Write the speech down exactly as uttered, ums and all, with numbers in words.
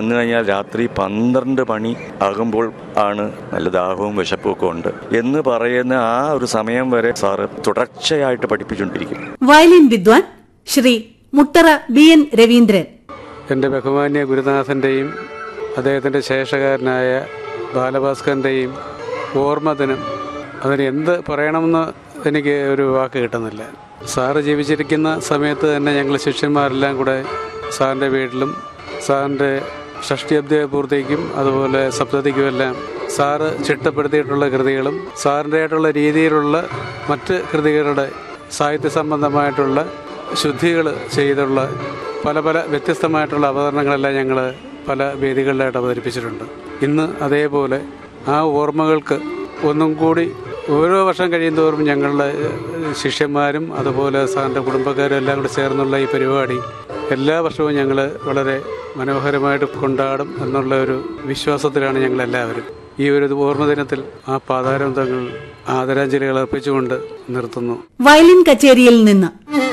ചെന്ന് കഴിഞ്ഞാൽ രാത്രി പന്ത്രണ്ട് മണി ആകുമ്പോൾ ആണ് നല്ല ദാഹവും വിശപ്പും ഒക്കെ ഉണ്ട് എന്ന് പറയുന്ന ആ ഒരു സമയം വരെ സാറ് തുടർച്ചയായിട്ട് പഠിപ്പിച്ചുകൊണ്ടിരിക്കും. വയലിൻ വിദ്വാൻ ശ്രീ മുട്ടറ ബി എൻ രവീന്ദ്രൻ. എൻ്റെ ബഹുമാന്യ ഗുരുനാഥൻ്റെയും അദ്ദേഹത്തിൻ്റെ ശേഷകാരനായ ബാലഭാസ്കറിൻ്റെയും ഓർമ്മദിനം, അതിന് എന്ത് പറയണമെന്ന് എനിക്ക് ഒരു വാക്ക് കിട്ടുന്നില്ല. സാറ് ജീവിച്ചിരിക്കുന്ന സമയത്ത് തന്നെ ഞങ്ങൾ ശിഷ്യന്മാരെല്ലാം കൂടെ സാറിൻ്റെ വീട്ടിലും സാറിൻ്റെ ഷഷ്ടിയബ്ദ പൂർത്തിക്കും അതുപോലെ സപ്തതിക്കുമെല്ലാം സാറ് ചിട്ടപ്പെടുത്തിയിട്ടുള്ള കൃതികളും സാറിൻ്റെ ആയിട്ടുള്ള രീതിയിലുള്ള മറ്റ് കൃതികളുടെ സാഹിത്യ സംബന്ധമായിട്ടുള്ള ശുദ്ധികൾ ചെയ്തുള്ള പല പല വ്യത്യസ്തമായിട്ടുള്ള അവതരണങ്ങളെല്ലാം ഞങ്ങൾ പല വേദികളിലായിട്ട് അവതരിപ്പിച്ചിട്ടുണ്ട്. ഇന്ന് അതേപോലെ ആ ഓർമ്മകൾക്ക് ഒന്നും കൂടി ഓരോ വർഷം കഴിയുന്തോറും ഞങ്ങളുടെ ശിഷ്യന്മാരും അതുപോലെ സാറിൻ്റെ കുടുംബക്കാരും എല്ലാം കൂടി ചേർന്നുള്ള ഈ പരിപാടി എല്ലാ വർഷവും ഞങ്ങൾ വളരെ മനോഹരമായിട്ട് കൊണ്ടാടും എന്നുള്ള ഒരു വിശ്വാസത്തിലാണ് ഞങ്ങളെല്ലാവരും. ഈ ഒരു ഓർമ്മ ദിനത്തിൽ ആ പാതാരം തങ്ങൾ ആദരാഞ്ജലികൾ അർപ്പിച്ചുകൊണ്ട് നിർത്തുന്നു. വയലിൻ കച്ചേരിയിൽ നിന്ന്